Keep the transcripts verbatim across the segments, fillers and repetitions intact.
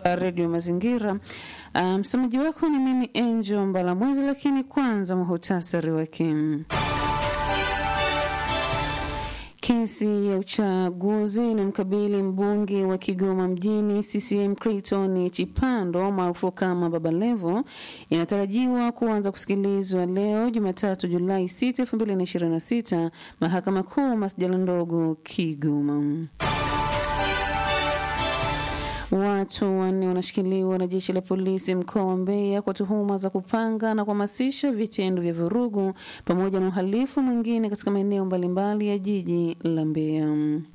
Radio Mazingira. Msomaji um, wako ni mimi Angel Mbalamwezi, lakini kwanza muhtasari wake. Kesi ya uchaguzi inamkabili mbunge wa Kigoma mjini C C M Clayton Chipando maarufu kama Baba Levo inatarajiwa kuanza kusikilizwa leo Jumatatu Julai sita elfu mbili na ishirini na sita Mahakama Kuu Masjala Ndogo Kigoma. Watu wanne wanashikiliwa na jeshi la polisi mkoa wa Mbeya kwa tuhuma za kupanga na kuhamasisha vitendo vya vurugu pamoja na uhalifu mwingine katika maeneo mbalimbali ya jiji la Mbeya.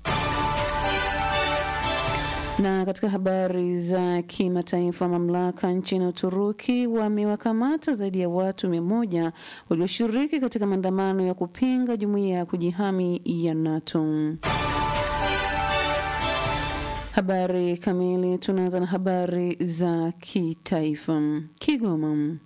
Na katika habari za kimataifa, mamlaka nchini Uturuki wamewakamata zaidi ya watu mia moja walioshiriki katika maandamano ya kupinga jumuiya ya kujihami ya NATO. Habari kamili, tunaanza na habari za kitaifa. Kigoma.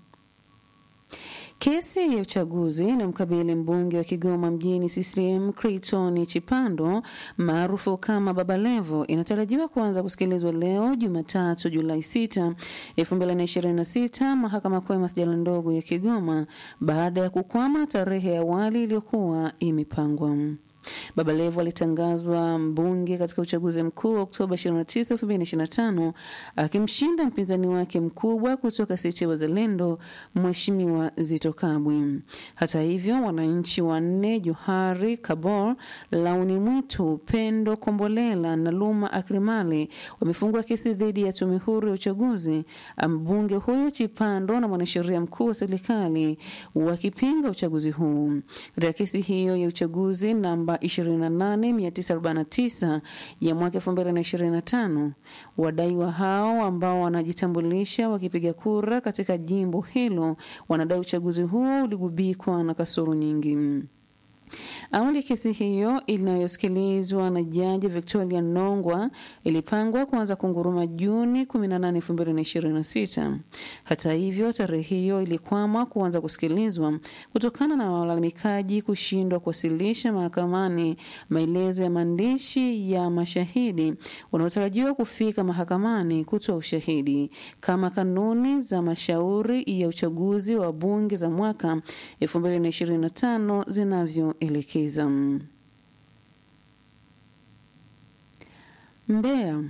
Kesi ya uchaguzi inamkabili mbunge wa Kigoma mjini C C M Clayton Chipando maarufu kama Baba Levo inatarajiwa kuanza kusikilizwa leo Jumatatu Julai sita elfu mbili na ishirini na sita Mahakama Kuu Masjala Ndogo ya Kigoma baada ya kukwama tarehe ya awali iliyokuwa imepangwa. Baba Levo alitangazwa mbunge katika uchaguzi mkuu wa Oktoba ishirini na tisa elfu mbili na ishirini na tano akimshinda mpinzani wake mkubwa kutoka Siti Wazalendo Mheshimiwa Zitto Kabwe. Hata hivyo, wananchi wanne Johari Kabor, Launi Mwitu, Pendo Kombolela na Luma Akrimale wamefungua kesi dhidi ya tume huru ya uchaguzi. Mbunge huyo Chipando na mwanasheria mkuu wa serikali wakipinga uchaguzi huu. Katika kesi hiyo ya uchaguzi namba ishirini na nane mia tisa arobaini na tisa ya mwaka elfu mbili na ishirini na tano, wadaiwa hao ambao wanajitambulisha wakipiga kura katika jimbo hilo wanadai uchaguzi huo uligubikwa na kasoro nyingi. Awali kesi hiyo inayosikilizwa na Jaji Victoria Nongwa ilipangwa kuanza kunguruma Juni kumi na nane elfu mbili na ishirini na sita. Hata hivyo, tarehe hiyo ilikwama kuanza kusikilizwa kutokana na walalamikaji kushindwa kuwasilisha mahakamani maelezo ya maandishi ya mashahidi wanaotarajiwa kufika mahakamani kutoa ushahidi kama kanuni za mashauri ya uchaguzi wa bunge za mwaka elfu mbili na ishirini na tano zinavyoelekeza. Mbeya.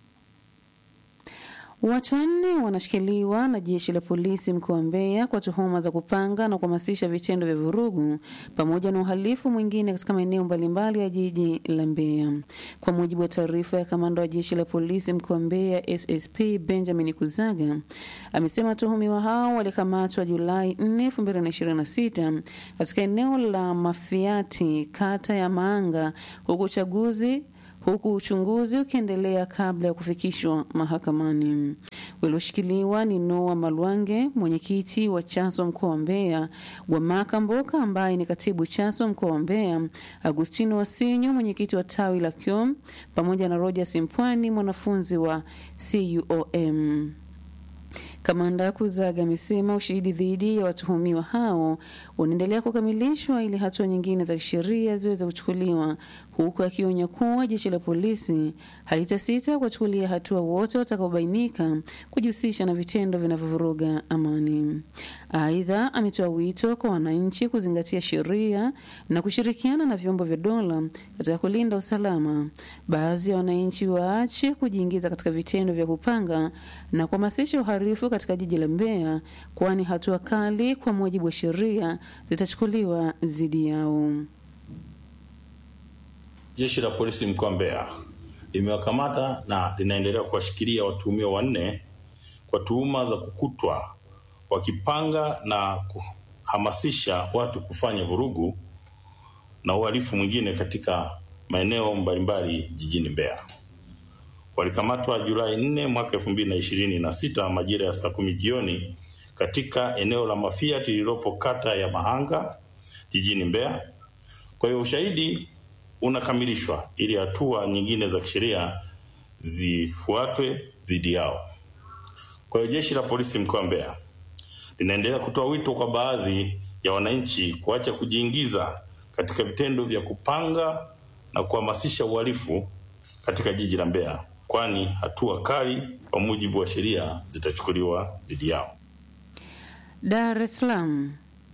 Watu wanne wanashikiliwa na jeshi la polisi mkoa wa Mbeya kwa tuhuma za kupanga na kuhamasisha vitendo vya vurugu pamoja na uhalifu mwingine katika maeneo mbalimbali ya jiji la Mbeya. Kwa mujibu wa taarifa ya kamanda wa jeshi la polisi mkoa wa Mbeya S S P Benjamin Kuzaga, amesema watuhumiwa hao walikamatwa Julai nne elfu mbili na ishirini na sita katika eneo la Mafiati, kata ya Maanga, huku uchaguzi huku uchunguzi ukiendelea kabla ya kufikishwa mahakamani. Walioshikiliwa ni Noah Malwange, mwenyekiti wa Chaso mkoa wa Mbeya, wa Makamboka ambaye ni katibu Chaso mkoa wa Mbeya, Agustino Wasinyo, mwenyekiti wa tawi la Kyom, pamoja na Roger Simpwani, mwanafunzi wa C U O M. Kamanda Kuzaga amesema ushahidi dhidi ya watuhumiwa hao unaendelea kukamilishwa ili hatua nyingine za sheria ziweze kuchukuliwa, huku akionya kuwa jeshi la polisi halitasita kuchukulia hatua wote watakaobainika kujihusisha na vitendo vinavyovuruga amani. Aidha, ametoa wito kwa wananchi kuzingatia sheria na kushirikiana na vyombo vya dola katika kulinda usalama. Baadhi ya wananchi waache kujiingiza katika vitendo vya kupanga na kuhamasisha uhalifu katika jiji la Mbeya, kwani hatua kali kwa mujibu wa sheria zitachukuliwa dhidi yao. Jeshi la polisi mkoa wa Mbeya limewakamata na linaendelea kuwashikilia watuhumiwa wanne kwa tuhuma za kukutwa wakipanga na kuhamasisha watu kufanya vurugu na uhalifu mwingine katika maeneo mbalimbali jijini Mbeya. Walikamatwa Julai nne mwaka elfu mbili na ishirini na sita majira ya saa kumi jioni katika eneo la Mafiati lililopo kata ya Mahanga jijini Mbeya. Kwa hiyo ushahidi unakamilishwa ili hatua nyingine za kisheria zifuatwe dhidi yao. Kwa hiyo jeshi la polisi mkoa wa Mbeya linaendelea kutoa wito kwa baadhi ya wananchi kuacha kujiingiza katika vitendo vya kupanga na kuhamasisha uhalifu katika jiji la Mbeya, kwani hatua kali kwa mujibu wa sheria zitachukuliwa dhidi yao. Dar es Salaam.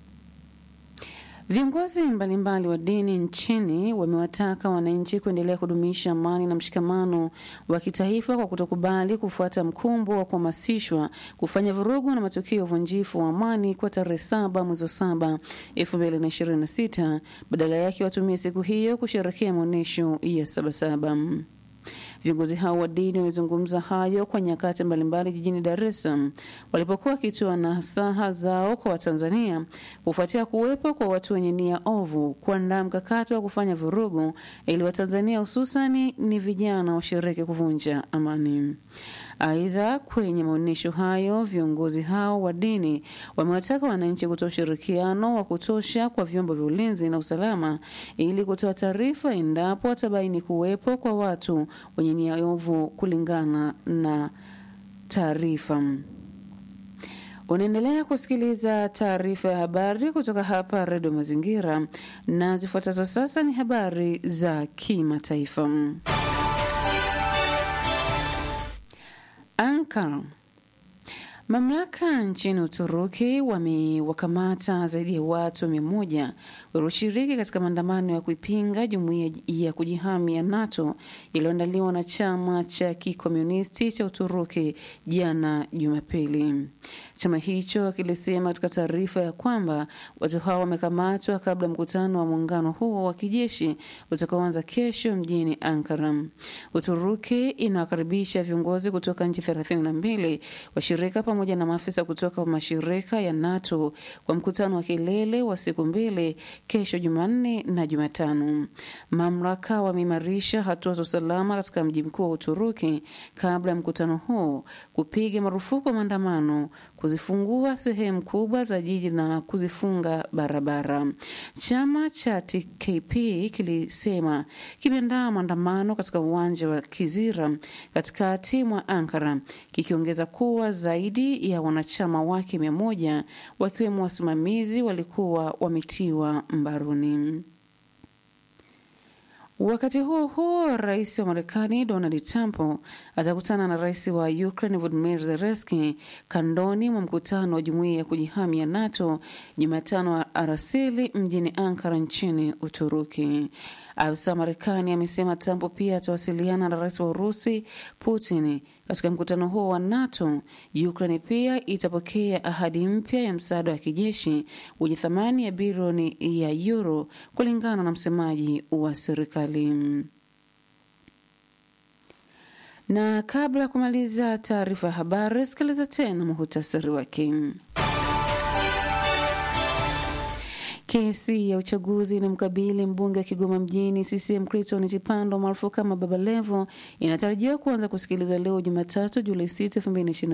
Viongozi mbalimbali wa dini nchini wamewataka wananchi kuendelea kudumisha amani na mshikamano wa kitaifa kwa kutokubali kufuata mkumbo wa kuhamasishwa kufanya vurugu na matukio ya uvunjifu wa amani kwa tarehe saba mwezi wa saba elfu mbili na ishirini na sita. Badala yake watumie siku hiyo kusherehekea maonesho ya Sabasaba. Viongozi hao wa dini wamezungumza hayo kwa nyakati mbalimbali jijini Dar es Salaam walipokuwa wakitoa nasaha zao kwa Watanzania kufuatia kuwepo kwa watu wenye nia ovu kuandaa mkakati wa kufanya vurugu ili Watanzania hususani ni vijana washiriki kuvunja amani. Aidha, kwenye maonesho hayo viongozi hao wa dini wamewataka wananchi kutoa ushirikiano wa kutosha kwa vyombo vya ulinzi na usalama ili kutoa taarifa endapo watabaini kuwepo kwa watu wenye nia ovu kulingana na taarifa. Unaendelea kusikiliza taarifa ya habari kutoka hapa Radio Mazingira, na zifuatazo sasa ni habari za kimataifa. Ankara. Mamlaka nchini Uturuki wamewakamata zaidi ya watu mia moja walioshiriki katika maandamano ya kuipinga jumuiya ya kujihami ya NATO iliyoandaliwa na chama cha kikomunisti cha Uturuki jana Jumapili. Chama hicho kilisema katika taarifa ya kwamba watu hao wamekamatwa kabla mkutano wa muungano huo wa kijeshi utakaoanza kesho mjini Ankara. Uturuki inawakaribisha viongozi kutoka nchi thelathini na mbili washirika pamoja na maafisa kutoka mashirika ya NATO kwa mkutano wa kilele wa siku mbili kesho Jumanne na Jumatano. Mamlaka wameimarisha hatua za usalama katika mji mkuu wa Uturuki kabla ya mkutano huo, kupiga marufuku maandamano, kuzifungua sehemu kubwa za jiji na kuzifunga barabara. Chama cha T K P kilisema kimeandaa maandamano katika uwanja wa Kizira katikati mwa Ankara, kikiongeza kuwa zaidi ya wanachama wake mia moja wakiwemo wasimamizi walikuwa wametiwa mbaroni. Wakati huo huo, rais wa Marekani Donald Trump atakutana na rais wa Ukraine Volodymyr Zelensky kandoni mwa mkutano wa jumuiya ya kujihami ya NATO Jumatano alasiri mjini Ankara nchini Uturuki. Afisa Marekani amesema Trump pia atawasiliana na rais wa Urusi Putin katika mkutano huo wa NATO. Ukraine pia itapokea ahadi mpya ya msaada wa kijeshi wenye thamani ya bilioni ya euro kulingana na msemaji wa serikali. Na kabla ya kumaliza taarifa ya habari, sikiliza tena muhtasari wake. Kesi ya uchaguzi na mkabili mbunge wa Kigoma mjini C C M Clayton Chipando maarufu kama Baba Levo inatarajiwa kuanza kusikilizwa leo Jumatatu Julai sita elfu mbili na ishirini.